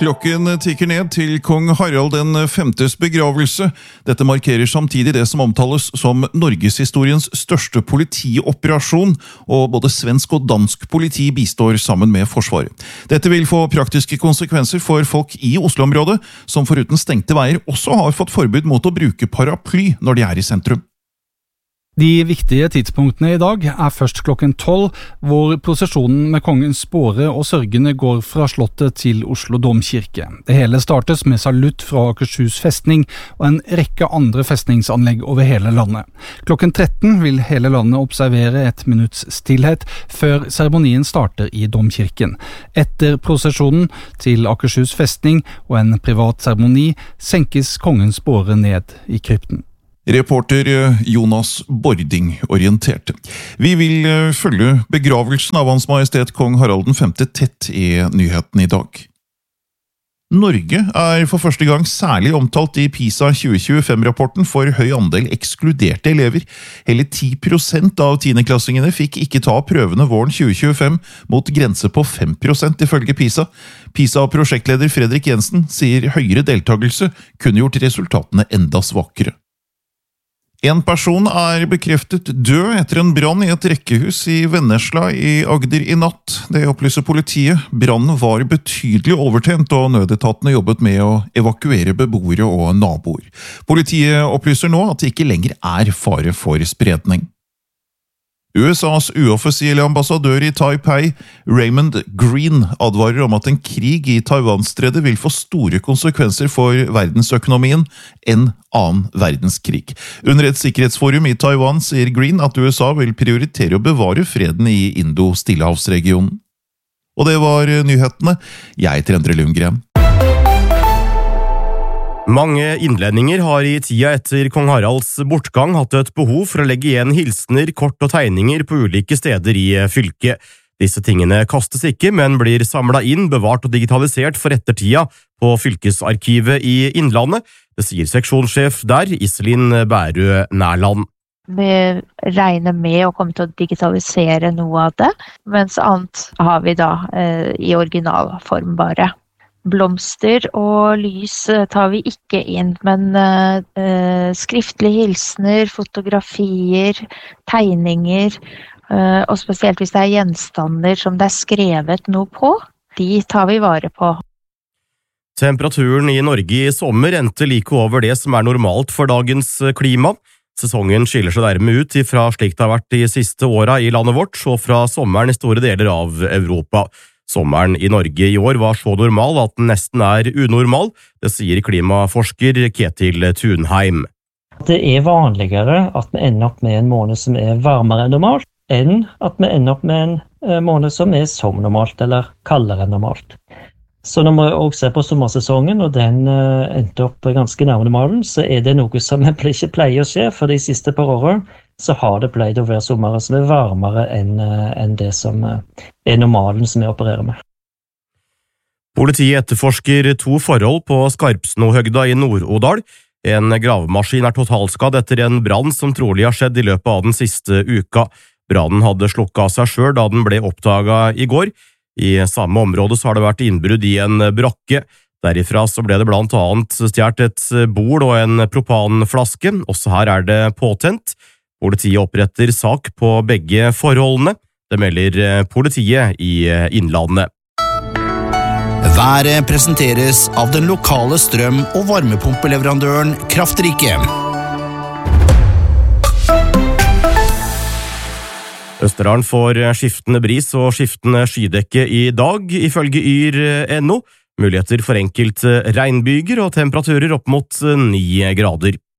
Klokken tikker ned til kong Harald den 5.s begravelse. Dette markerer samtidig det som omtales som Norgeshistoriens største politioperasjon, og både svensk og dansk politi bistår sammen med Forsvaret. Dette vil få praktiske konsekvenser for folk i Oslo-området, som foruten stengte veier også har fått forbud mot å bruke paraply når de er i sentrum. De viktige tidspunktene i dag først klokken 12, hvor prosesjonen med kongens båre og sørgende går fra slottet til Oslo domkirke. Det hele startes med salutt fra Akershus festning og en rekke andre festningsanlegg over hele landet. Klokken 13 vil hele landet observere et minutts stillhet før seremonien starter i domkirken. Etter prosesjonen til Akershus festning og en privat seremoni senkes kongens båre ned i krypten. Reporter Jonas Bording orienterte. Vi vil følge begravelsen av Hans Majestet Kong Harald den 5. tett i nyheten i dag. Norge er for første gang særlig omtalt i PISA 2025-rapporten for høy andel ekskluderte elever. Hele 10% av 10-klassingene fikk ikke ta prøvene våren 2025 mot grense på 5% ifølge PISA. PISA-prosjektleder Fredrik Jensen sier høyere deltagelse kunne gjort resultatene enda svakere. En person er bekreftet død etter en brann i et rekkehus i Vennesla i Agder i natt. Det opplyser politiet. Brannen var betydelig overtent, og nødetatene jobbet med å evakuere beboere og naboer. Politiet opplyser nå at det ikke lenger er fare for spredning. USAs uoffisielle ambassadør i Taipei, Raymond Green, advarer om at en krig i Taiwanstredet vil få store konsekvenser for verdensøkonomien enn annen verdenskrig. Under et sikkerhetsforum i Taiwan sier Green at USA vil prioritere å bevare freden i Indo-Stillehavsregionen. Og det var nyhetene. Jeg heter Endre Lundgren. Mange innlendinger har i tida etter kong Haralds bortgang hatt et behov for å legge igjen hilsener, kort og tegninger på ulike steder i fylket. Disse tingene kastes ikke, men blir samlet inn, bevart og digitalisert for ettertida på fylkesarkivet i Innlandet. Det sier seksjonssjef der, Iselin Bærø Nærland. Vi regner med å komme til å digitalisere noe av det, mens annet har vi da i originalform bare. Blomster og lys tar vi ikke inn, men skriftlige hilsener, fotografier, tegninger, og spesielt hvis det er gjenstander som det er skrevet noe på, de tar vi vare på. Temperaturen i Norge i sommer endte like over det som er normalt for dagens klima. Sesongen skiller seg dermed ut ifra slik det har vært de siste åra i landet vårt, og fra sommeren i store deler av Europa. Sommeren i Norge i år var så normal at den nesten er unormal, det sier klimaforsker Ketil Thunheim. Det er vanligere at vi ender opp med en måned som er varmere enn normalt, enn at vi ender opp med en måned som er som normalt, eller kaldere enn normalt. Så når vi også ser på sommersesongen, og den endte opp ganske nærme normalen, så er det noe som ikke pleier å skje, for de siste par årene så har det pleid å være sommer som er varmere enn det som er normalen som vi opererer med. Politiet etterforsker 2 forhold på Skarpsnohøgda i Nord-Odal. En gravemaskin er totalskadd etter en brann som trolig har skjedd i løpet av den siste uka. Brannen hadde slukket av seg selv da den ble oppdaget i går. I samme område så har det vært innbrudd i en brakke. Derifra så ble det blant annet stjålet et bord og en propanflaske. Også her er det påtent. Politiet oppretter sak på begge forholdene. Det melder politiet i Innlandet. Været presenteres av den lokale strøm- og varmepumpeleverandøren Kraftrike. Østerdalen får skiftende bris og skiftende skydekke i dag, ifølge yr.no. Muligheter for enkelte regnbyger og temperaturer opp mot 9 grader.